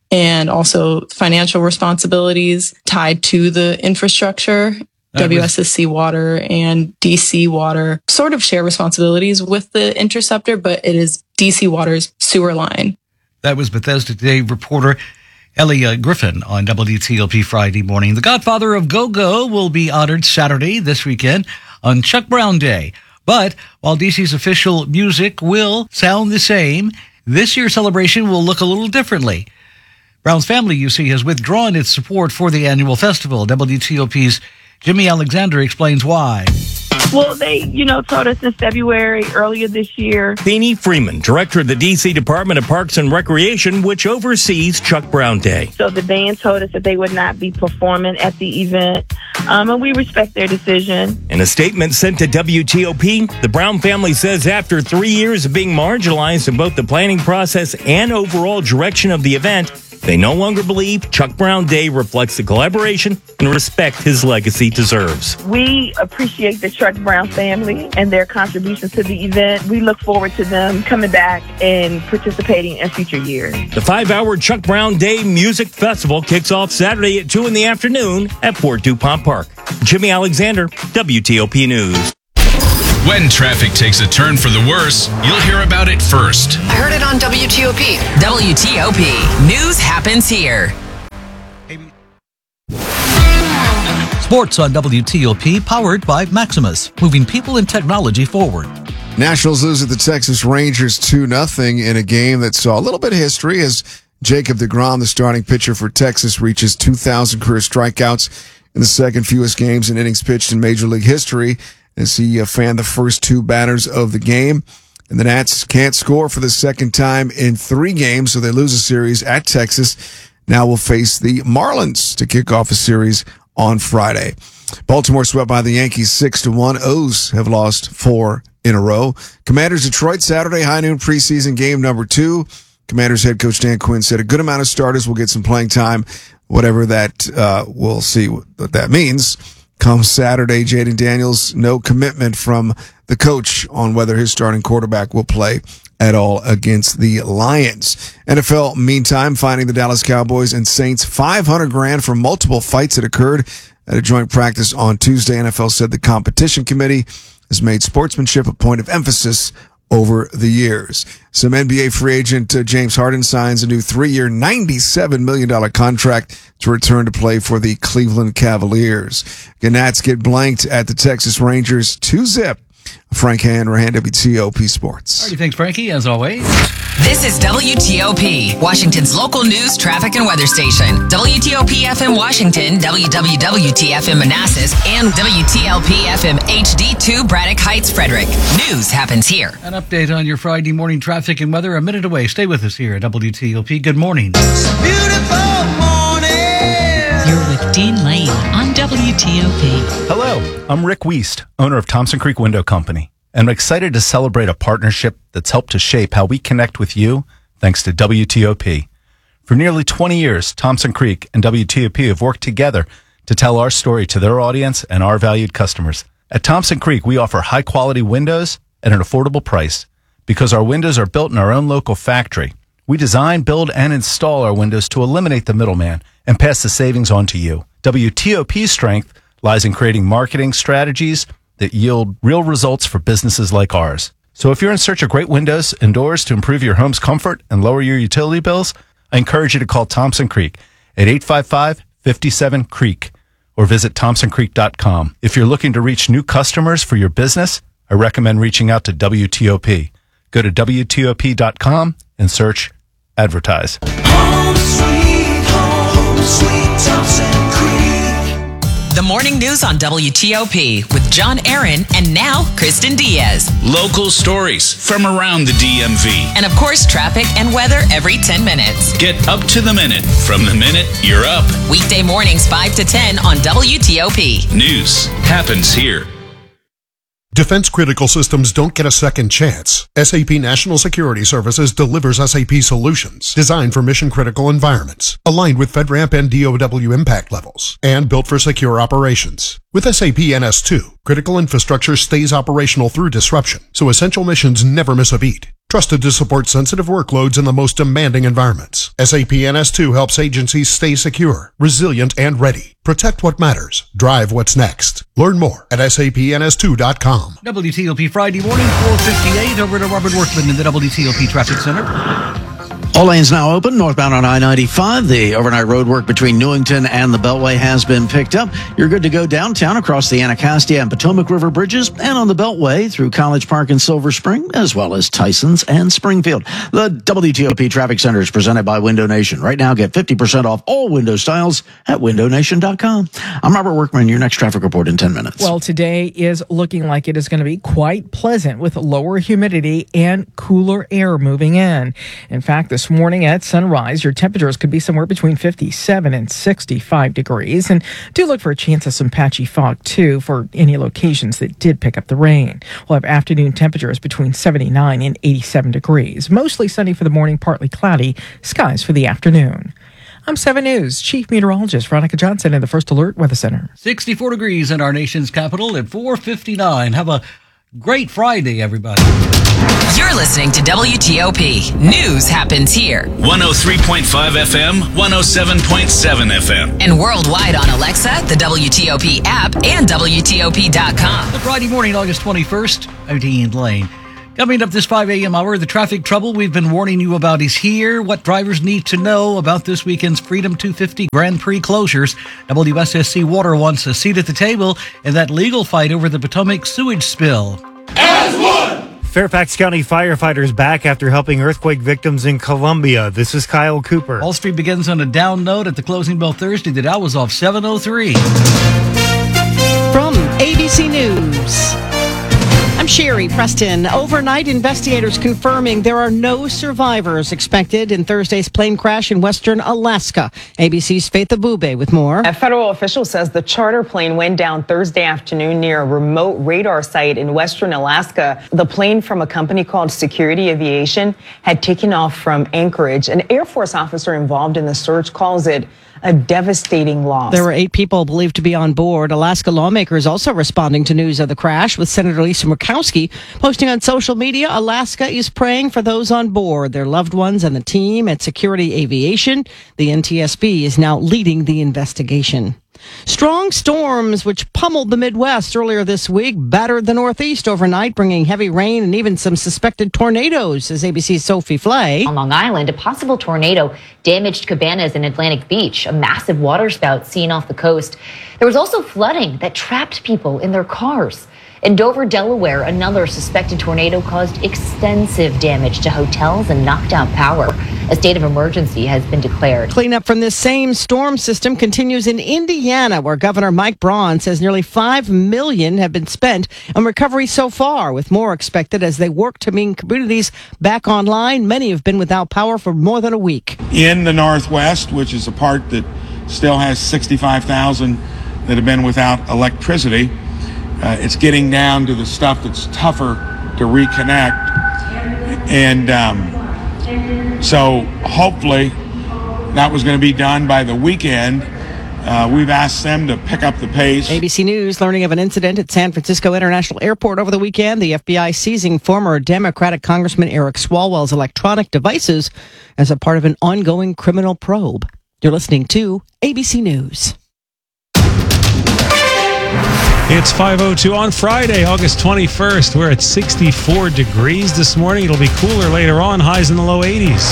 and also financial responsibilities tied to the infrastructure. WSSC Water and DC Water sort of share responsibilities with the Interceptor, but it is DC Water's sewer line. That was Bethesda Today reporter Ellie Griffin on WTOP Friday morning. The Godfather of Go-Go will be honored Saturday this weekend on Chuck Brown Day. But while DC's official music will sound the same, this year's celebration will look a little differently. Brown's family, you see, has withdrawn its support for the annual festival. WTOP's Jimmy Alexander explains why. Well, they, told us in February earlier this year. Beanie Freeman, director of the D.C. Department of Parks and Recreation, which oversees Chuck Brown Day. So the band told us that they would not be performing at the event, and we respect their decision. In a statement sent to WTOP, the Brown family says after 3 years of being marginalized in both the planning process and overall direction of the event, they no longer believe Chuck Brown Day reflects the collaboration and respect his legacy deserves. We appreciate the Chuck Brown family and their contributions to the event. We look forward to them coming back and participating in future years. The 5-hour Chuck Brown Day Music Festival kicks off Saturday at 2 in the afternoon at Fort DuPont Park. Jimmy Alexander, WTOP News. When traffic takes a turn for the worse, you'll hear about it first. I heard it on WTOP. WTOP. News happens here. Sports on WTOP, powered by Maximus, moving people and technology forward. Nationals lose at the Texas Rangers 2-0 in a game that saw a little bit of history as Jacob deGrom, the starting pitcher for Texas, reaches 2,000 career strikeouts in the second fewest games and innings pitched in Major League history, as he fanned the first 2 batters of the game. And the Nats can't score for the second time in 3 games, so they lose a series at Texas. Now will face the Marlins to kick off a series on Friday. Baltimore swept by the Yankees 6-1. O's have lost 4 in a row. Commanders Detroit Saturday, high noon preseason game number 2. Commanders head coach Dan Quinn said a good amount of starters will get some playing time, whatever that, we'll see what that means. Come Saturday, Jaden Daniels, no commitment from the coach on whether his starting quarterback will play at all against the Lions. NFL, meantime, finding the Dallas Cowboys and Saints $500,000 for multiple fights that occurred at a joint practice on Tuesday. NFL said the competition committee has made sportsmanship a point of emphasis over the years. Some NBA free agent James Harden signs a new 3-year, $97 million contract to return to play for the Cleveland Cavaliers. Gnats get blanked at the Texas Rangers 2-0. Frank Hanrahan, WTOP Sports. All right, thanks, Frankie, as always. This is WTOP, Washington's local news, traffic, and weather station. WTOP FM Washington, WWWT FM Manassas, and WTLP FM HD2 Braddock Heights, Frederick. News happens here. An update on your Friday morning traffic and weather a minute away. Stay with us here at WTOP. Good morning. Beautiful morning. You're with Dean Lane on WTOP. Hello, I'm Rick Wiest, owner of Thompson Creek Window Company, and I'm excited to celebrate a partnership that's helped to shape how we connect with you thanks to WTOP. For nearly 20 years, Thompson Creek and WTOP have worked together to tell our story to their audience and our valued customers. At Thompson Creek, we offer high-quality windows at an affordable price. Because our windows are built in our own local factory, we design, build, and install our windows to eliminate the middleman and pass the savings on to you. WTOP's strength lies in creating marketing strategies that yield real results for businesses like ours. So if you're in search of great windows and doors to improve your home's comfort and lower your utility bills, I encourage you to call Thompson Creek at 855-57-CREEK or visit thompsoncreek.com. If you're looking to reach new customers for your business, I recommend reaching out to WTOP. Go to WTOP.com and search advertise. Home sweet Thompson Creek. The morning news on WTOP with John Aaron and now Kristen Diaz. Local stories from around the DMV. And of course, traffic and weather every 10 minutes. Get up to the minute from the minute you're up. Weekday mornings 5 to 10 on WTOP. News happens here. Defense critical systems don't get a second chance. SAP National Security Services delivers SAP solutions designed for mission critical environments, aligned with FedRAMP and DOW impact levels, and built for secure operations. With SAP NS2, critical infrastructure stays operational through disruption, so essential missions never miss a beat. Trusted to support sensitive workloads in the most demanding environments. SAP NS2 helps agencies stay secure, resilient, and ready. Protect what matters. Drive what's next. Learn more at sapns2.com. WTOP Friday morning, 4:58, over to Robert Workman in the WTOP Traffic Center. All lanes now open northbound on I-95. The overnight road work between Newington and the Beltway has been picked up. You're good to go downtown across the Anacostia and Potomac River bridges and on the Beltway through College Park and Silver Spring, as well as Tysons and Springfield. The WTOP Traffic Center is presented by Window Nation. Right now, get 50% off all window styles at windownation.com. I'm Robert Workman, your next traffic report in 10 minutes. Well, today is looking like it is going to be quite pleasant with lower humidity and cooler air moving in. In fact, this morning at sunrise, your temperatures could be somewhere between 57 and 65 degrees. And do look for a chance of some patchy fog, too, for any locations that did pick up the rain. We'll have afternoon temperatures between 79 and 87 degrees. Mostly sunny for the morning, partly cloudy. Skies for the afternoon. I'm 7 News Chief Meteorologist Veronica Johnson in the First Alert Weather Center. 64 degrees in our nation's capital at 4:59. Have a great Friday, everybody. You're listening to WTOP. News happens here. 103.5 FM, 107.7 FM. And worldwide on Alexa, the WTOP app, and WTOP.com. The Friday morning, August 21st, I'm Dean Lane. Coming up this 5 a.m. hour, the traffic trouble we've been warning you about is here. What drivers need to know about this weekend's Freedom 250 Grand Prix closures. WSSC Water wants a seat at the table in that legal fight over the Potomac sewage spill. As one! Fairfax County firefighters back after helping earthquake victims in Columbia. This is Kyle Cooper. Wall Street begins on a down note at the closing bell Thursday. The Dow was off 703. From ABC News, I'm Sherry Preston. Overnight, investigators confirming there are no survivors expected in Thursday's plane crash in western Alaska. ABC's Faith Abube with more. A federal official says the charter plane went down Thursday afternoon near a remote radar site in western Alaska. The plane from a company called Security Aviation had taken off from Anchorage. An Air Force officer involved in the search calls it a devastating loss. There were 8 people believed to be on board. Alaska lawmakers also responding to news of the crash, with Senator Lisa Murkowski posting on social media, Alaska is praying for those on board, their loved ones, and the team at Security Aviation. The NTSB is now leading the investigation. Strong storms, which pummeled the Midwest earlier this week, battered the Northeast overnight, bringing heavy rain and even some suspected tornadoes, says ABC's Sophie Flay. On Long Island, a possible tornado damaged cabanas in Atlantic Beach, a massive waterspout seen off the coast. There was also flooding that trapped people in their cars. In Dover, Delaware, another suspected tornado caused extensive damage to hotels and knocked out power. A state of emergency has been declared. Cleanup from this same storm system continues in Indiana, where Governor Mike Braun says nearly $5 million have been spent on recovery so far, with more expected as they work to bring communities back online. Many have been without power for more than a week. In the Northwest, which is a part that still has 65,000 that have been without electricity, it's getting down to the stuff that's tougher to reconnect. And so hopefully that was going to be done by the weekend. We've asked them to pick up the pace. ABC News learning of an incident at San Francisco International Airport over the weekend. The FBI seizing former Democratic Congressman Eric Swalwell's electronic devices as a part of an ongoing criminal probe. You're listening to ABC News. It's 5:02 on Friday, August 21st. We're at 64 degrees this morning. It'll be cooler later on, highs in the low 80s.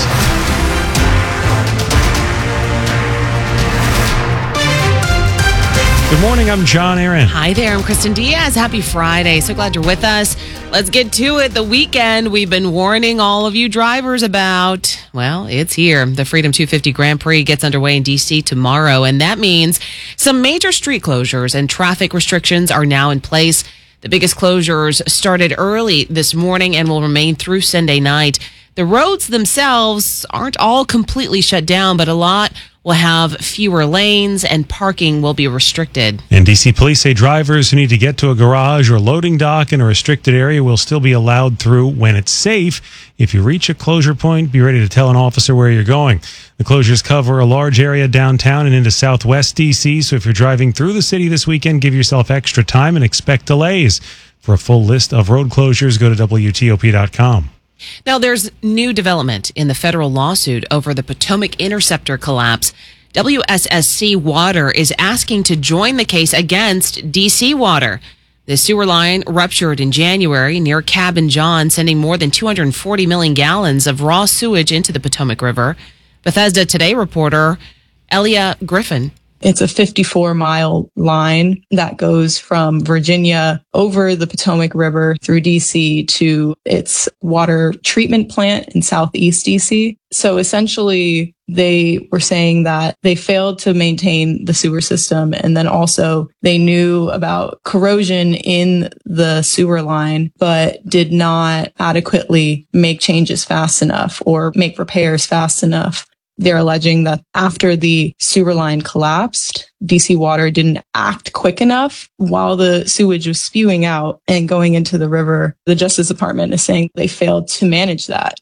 Good morning, I'm John Aaron. Hi there, I'm Kristen Diaz. Happy Friday. So glad you're with us. Let's get to it. The weekend we've been warning all of you drivers about, well, it's here. The Freedom 250 Grand Prix gets underway in D.C. tomorrow, and that means some major street closures and traffic restrictions are now in place. The biggest closures started early this morning and will remain through Sunday night. The roads themselves aren't all completely shut down, but a lot will have fewer lanes and parking will be restricted. And D.C. police say drivers who need to get to a garage or loading dock in a restricted area will still be allowed through when it's safe. If you reach a closure point, be ready to tell an officer where you're going. The closures cover a large area downtown and into southwest D.C., so if you're driving through the city this weekend, give yourself extra time and expect delays. For a full list of road closures, go to WTOP.com. Now, there's new development in the federal lawsuit over the Potomac Interceptor collapse. WSSC Water is asking to join the case against DC Water. The sewer line ruptured in January near Cabin John, sending more than 240 million gallons of raw sewage into the Potomac River. Bethesda Today reporter Elia Griffin. It's a 54-mile line that goes from Virginia over the Potomac River through DC to its water treatment plant in southeast DC. So essentially, they were saying that they failed to maintain the sewer system. And then also they knew about corrosion in the sewer line, but did not adequately make changes fast enough or make repairs fast enough. They're alleging that after the sewer line collapsed, DC Water didn't act quick enough while the sewage was spewing out and going into the river. The Justice Department is saying they failed to manage that.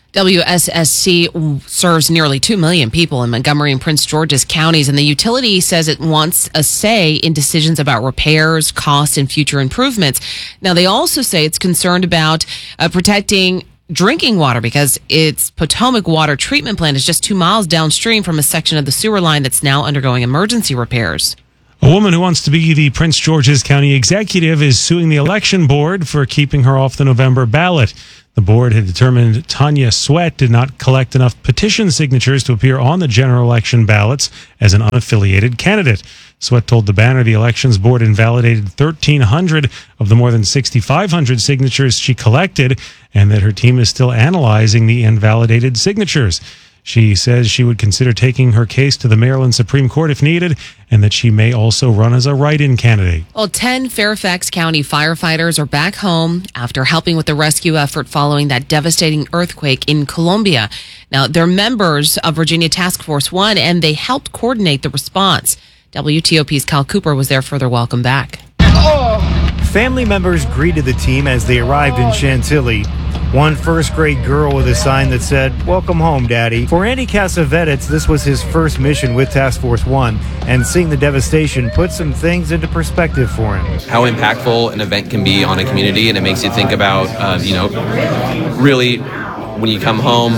WSSC serves nearly 2 million people in Montgomery and Prince George's counties, and the utility says it wants a say in decisions about repairs, costs, and future improvements. Now, they also say it's concerned about protecting drinking water because its Potomac water treatment plant is just 2 miles downstream from a section of the sewer line that's now undergoing emergency repairs. A woman who wants to be the Prince George's County executive is suing the election board for keeping her off the November ballot. The board had determined Tanya Sweat did not collect enough petition signatures to appear on the general election ballots as an unaffiliated candidate. Sweat told the Banner the elections board invalidated 1,300 of the more than 6,500 signatures she collected and that her team is still analyzing the invalidated signatures. She says she would consider taking her case to the Maryland Supreme Court if needed, and that she may also run as a write-in candidate. Well, 10 Fairfax County firefighters are back home after helping with the rescue effort following that devastating earthquake in Colombia. Now, they're members of Virginia Task Force 1, and they helped coordinate the response. WTOP's Kyle Cooper was there for their welcome back. Family members greeted the team as they arrived in Chantilly. One first-grade girl with a sign that said, "Welcome home, Daddy." For Andy Cassavetes, this was his first mission with Task Force 1, and seeing the devastation put some things into perspective for him. How impactful an event can be on a community, and it makes you think about, really, when you come home,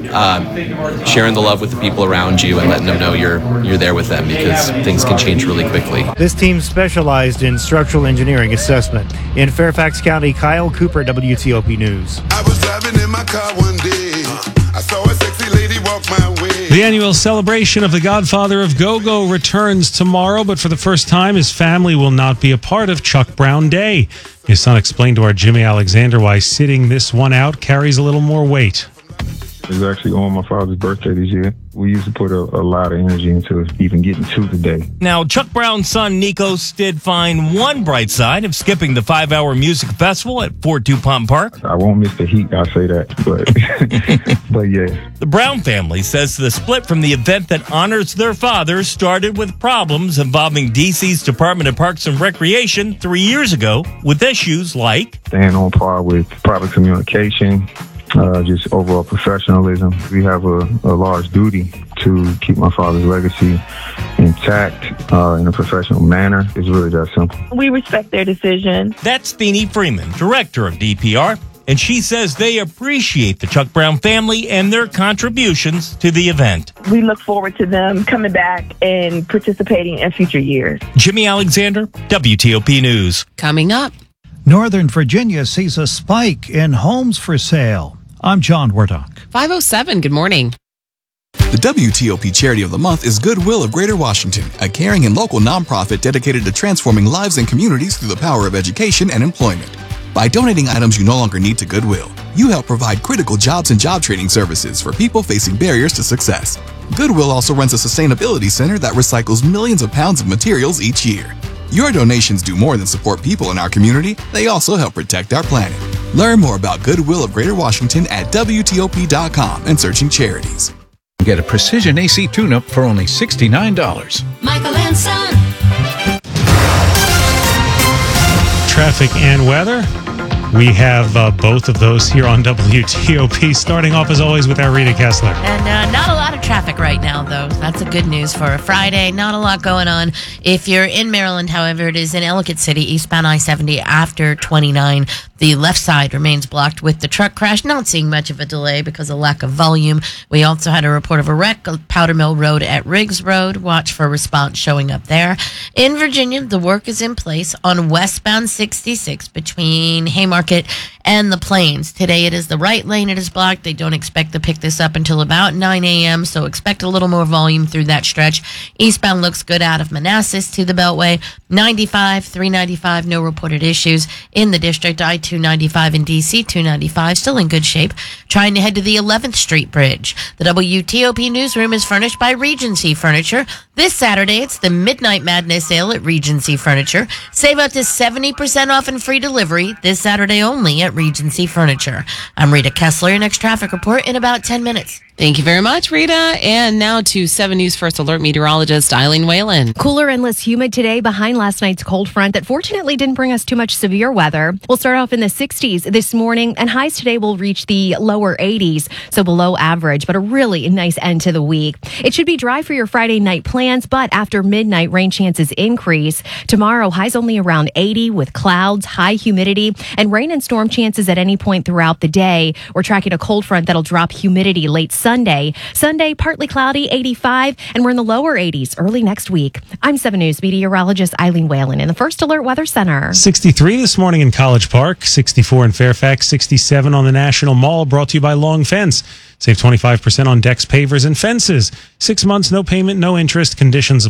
sharing the love with the people around you and letting them know you're there with them, because things can change really quickly. This team specialized in structural engineering assessment. In Fairfax County, Kyle Cooper, WTOP News. I was driving in my car one day. I saw a sexy lady walk my way. The annual celebration of the Godfather of Go-Go returns tomorrow, but for the first time, his family will not be a part of Chuck Brown Day. His son explained to our Jimmy Alexander why sitting this one out carries a little more weight. It was actually on my father's birthday this year. We used to put a lot of energy into even getting to the day. Now, Chuck Brown's son, Nikos, did find one bright side of skipping the 5-hour music festival at Fort DuPont Park. I won't miss the heat, I'll say that, but yeah. The Brown family says the split from the event that honors their father started with problems involving D.C.'s Department of Parks and Recreation 3 years ago with issues like staying on par with proper communication, just overall professionalism. We have a large duty to keep my father's legacy intact in a professional manner. It's really that simple. We respect their decision. That's Feeny Freeman, director of DPR, and she says they appreciate the Chuck Brown family and their contributions to the event. We look forward to them coming back and participating in future years. Jimmy Alexander, WTOP News. Coming up. Northern Virginia sees a spike in homes for sale. I'm John Wardock. 5:07, good morning. The WTOP Charity of the Month is Goodwill of Greater Washington, a caring and local nonprofit dedicated to transforming lives and communities through the power of education and employment. By donating items you no longer need to Goodwill, you help provide critical jobs and job training services for people facing barriers to success. Goodwill also runs a sustainability center that recycles millions of pounds of materials each year. Your donations do more than support people in our community, they also help protect our planet. Learn more about Goodwill of Greater Washington at WTOP.com and searching charities. Get a precision AC tune-up for only $69. Michael and Son. Traffic and weather. We have both of those here on WTOP, starting off as always with our Rita Kessler. And not a lot of traffic right now, though. That's the good news for a Friday. Not a lot going on. If you're in Maryland, however, it is in Ellicott City, eastbound I-70 after 29. The left side remains blocked with the truck crash. Not seeing much of a delay because of lack of volume. We also had a report of a wreck on Powder Mill Road at Riggs Road. Watch for response showing up there. In Virginia, the work is in place on westbound 66 between Haymarket and the Plains. Today it is the right lane. It is blocked. They don't expect to pick this up until about 9 a.m., so expect a little more volume through that stretch. Eastbound looks good out of Manassas to the Beltway. 95, 395, no reported issues in the district. I-295 and DC 295 still in good shape. Trying to head to the 11th Street Bridge. The WTOP newsroom is furnished by Regency Furniture. This Saturday, it's the Midnight Madness sale at Regency Furniture. Save up to 70% off and free delivery this Saturday only at Regency Furniture. I'm Rita Kessler. Your next traffic report in about 10 minutes. Thank you very much, Rita. And now to 7 News First Alert meteorologist Eileen Whalen. Cooler and less humid today behind last night's cold front that fortunately didn't bring us too much severe weather. We'll start off in the 60s this morning, and highs today will reach the lower 80s, so below average, but a really nice end to the week. It should be dry for your Friday night plans, but after midnight, rain chances increase. Tomorrow, highs only around 80 with clouds, high humidity, and rain and storm chances at any point throughout the day. We're tracking a cold front that'll drop humidity late Sunday. Sunday, partly cloudy, 85, and we're in the lower 80s early next week. I'm 7 News meteorologist Eileen Whalen in the First Alert Weather Center. 63 this morning in College Park, 64 in Fairfax, 67 on the National Mall, brought to you by Long Fence. Save 25% on decks, pavers, and fences. 6 months, no payment, no interest. Conditions